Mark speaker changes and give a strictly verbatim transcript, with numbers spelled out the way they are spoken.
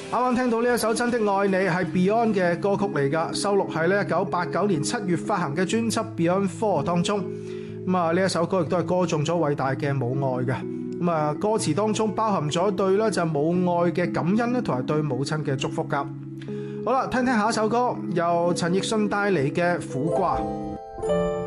Speaker 1: 啱啱聽到呢一首《真的愛你》係 Beyond 嘅歌曲嚟㗎，收錄喺呢一九八九年七月發行嘅專輯《Beyond Four》當中。咁啊，呢一首歌亦都係歌頌咗偉大嘅母愛嘅。咁啊，歌詞當中包含咗對咧就母愛嘅感恩咧，同埋對母親嘅祝福㗎。好啦，聽聽下一首歌，由陳奕迅帶嚟嘅《苦瓜》。